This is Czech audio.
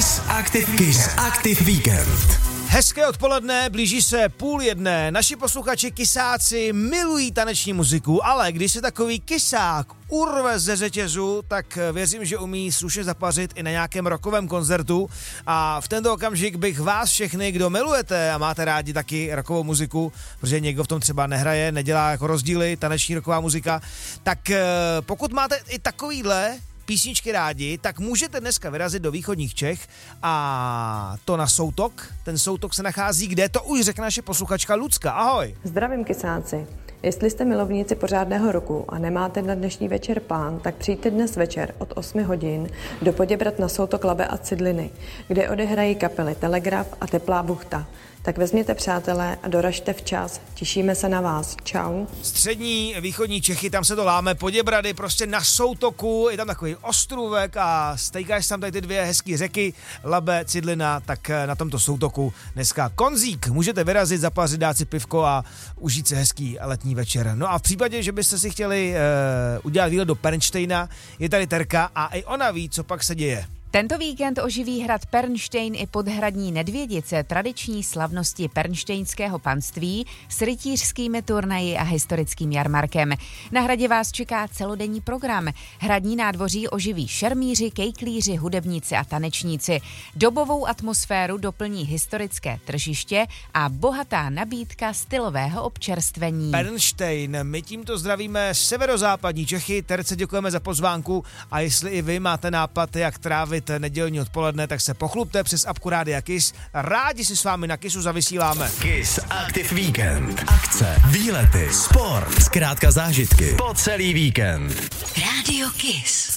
Kiss Active Weekend. Hezké odpoledne, blíží se 12:30. Naši posluchači kysáci milují taneční muziku, ale když se takový kysák urve ze řetězu, tak věřím, že umí slušně zapařit i na nějakém rockovém koncertu. A v tento okamžik bych vás všechny, kdo milujete a máte rádi taky rockovou muziku, protože někdo v tom třeba nehraje, nedělá jako rozdíly, taneční rocková muzika, tak pokud máte i takovýhle písničky rádi, tak můžete dneska vyrazit do východních Čech a to na Soutok. Ten Soutok se nachází kde? To už řekne naše posluchačka Lucka. Ahoj. Zdravím kysáci. Jestli jste milovníci pořádného roku a nemáte na dnešní večer plán, tak přijďte dnes večer od 8 hodin do Poděbrad na Soutok Labe a Cidliny, kde odehrají kapely Telegraf a Teplá buchta. Tak vezměte přátelé a doražte včas. Těšíme se na vás. Čau. Střední, východní Čechy, tam se to láme, Poděbrady, prostě na Soutoku, je tam takový ostrůvek a stejkáš tam tady ty dvě hezký řeky, Labe, Cidlina, tak na tomto Soutoku dneska konzík. Můžete vyrazit, zapařit, dát si pivko a užít si hezký letní večer. No a v případě, že byste si chtěli udělat výlet do Pernštejna, je tady Terka a i ona ví, co pak se děje. Tento víkend oživí hrad Pernštejn i podhradní Nedvědice tradiční slavnosti pernštejnského panství s rytířskými turnaji a historickým jarmarkem. Na hradě vás čeká celodenní program. Hradní nádvoří oživí šermíři, kejklíři, hudebníci a tanečníci. Dobovou atmosféru doplní historické tržiště a bohatá nabídka stylového občerstvení. Pernštejn, my tímto zdravíme severozápadní Čechy. Terce děkujeme za pozvánku a jestli i vy máte nápad, jak trávit nedělní odpoledne, tak se pochlupte přes apku Rádia Kiss. Rádi si s vámi na Kissu zavysíláme. Kiss Active Weekend. Akce, výlety, sport, zkrátka zážitky po celý víkend. Radio Kiss.